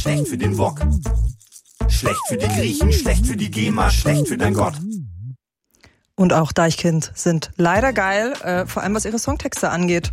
schlecht für den Wok. Schlecht für die Griechen, schlecht für die GEMA, schlecht für dein Gott. Und auch Deichkind sind leider geil, vor allem was ihre Songtexte angeht.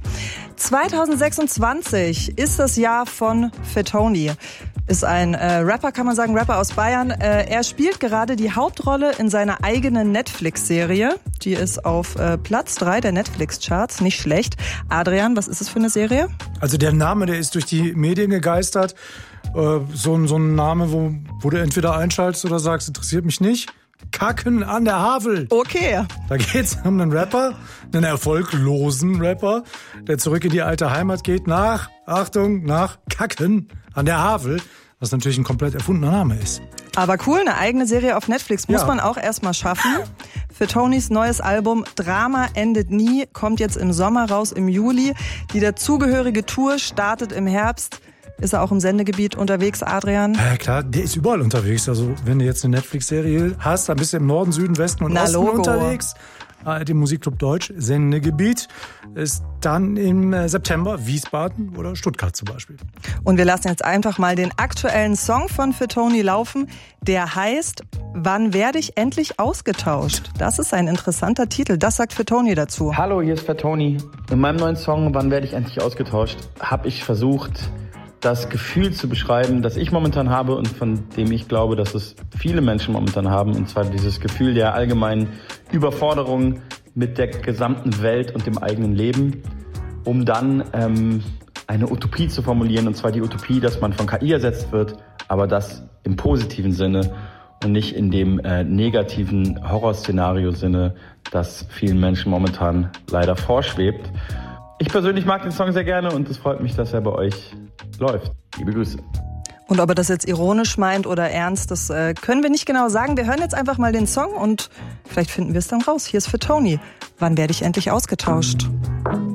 2026 ist das Jahr von Fettoni. Ist ein Rapper, kann man sagen, Rapper aus Bayern. Er spielt gerade die Hauptrolle in seiner eigenen Netflix-Serie. Die ist auf Platz 3 der Netflix-Charts. Nicht schlecht. Adrian, was ist es für eine Serie? Also der Name, der ist durch die Medien gegeistert. So ein Name, wo du entweder einschaltest oder sagst, interessiert mich nicht. Kacken an der Havel. Okay. Da geht's um einen Rapper, einen erfolglosen Rapper, der zurück in die alte Heimat geht nach Kacken an der Havel, was natürlich ein komplett erfundener Name ist. Aber cool, eine eigene Serie auf Netflix muss man auch erstmal schaffen. Fettonis neues Album Drama endet nie kommt jetzt im Sommer raus, im Juli. Die dazugehörige Tour startet im Herbst. Ist er auch im Sendegebiet unterwegs, Adrian? Ja klar, der ist überall unterwegs. Also wenn du jetzt eine Netflix-Serie hast, dann bist du im Norden, Süden, Westen und Osten unterwegs. ARD Musikclub Deutsch, Sendegebiet, ist dann im September Wiesbaden oder Stuttgart zum Beispiel. Und wir lassen jetzt einfach mal den aktuellen Song von Fettoni laufen. Der heißt Wann werde ich endlich ausgetauscht? Das ist ein interessanter Titel. Das sagt Fettoni dazu. Hallo, hier ist Fettoni. In meinem neuen Song Wann werde ich endlich ausgetauscht? Habe ich versucht, das Gefühl zu beschreiben, das ich momentan habe und von dem ich glaube, dass es viele Menschen momentan haben. Und zwar dieses Gefühl der allgemeinen Überforderung mit der gesamten Welt und dem eigenen Leben, um dann eine Utopie zu formulieren. Und zwar die Utopie, dass man von KI ersetzt wird, aber das im positiven Sinne und nicht in dem negativen Horrorszenario-Sinne, das vielen Menschen momentan leider vorschwebt. Ich persönlich mag den Song sehr gerne und es freut mich, dass er bei euch läuft. Liebe Grüße. Und ob er das jetzt ironisch meint oder ernst, das können wir nicht genau sagen. Wir hören jetzt einfach mal den Song und vielleicht finden wir es dann raus. Hier ist Fettoni. Wann werde ich endlich ausgetauscht?